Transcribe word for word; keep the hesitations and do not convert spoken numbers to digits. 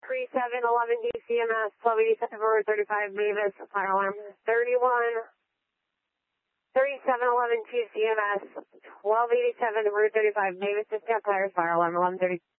three seven one one D C M S, twelve eighty-seven Route thirty-five, Mavis, fire alarm. thirty-one, thirty-seven eleven T C M S, twelve eighty-seven Route thirty-five, Mavis, discount tires, fire alarm eleven thirty.